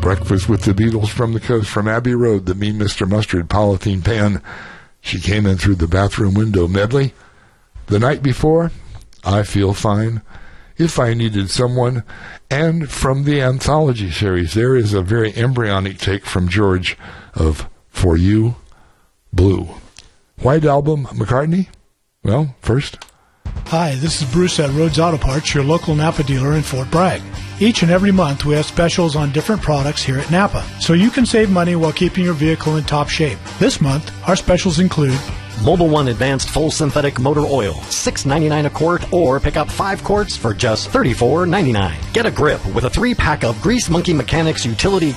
Breakfast with the Beatles from the Coast, from Abbey Road, the Mean Mr. Mustard, Polythene Pan, She Came In Through the Bathroom Window medley. The Night Before, I Feel Fine, If I Needed Someone, and from the anthology series, there is a very embryonic take from George of For You, Blue. White Album, McCartney? Well, first. Hi, this is Bruce at Rhodes Auto Parts, your local Napa dealer in Fort Bragg. Each and every month we have specials on different products here at Napa, so you can save money while keeping your vehicle in top shape. This month, our specials include Mobil 1 Advanced Full Synthetic Motor Oil, $6.99 a quart, or pick up 5 quarts for just $34.99. Get a grip with a 3-pack of Grease Monkey Mechanics Utility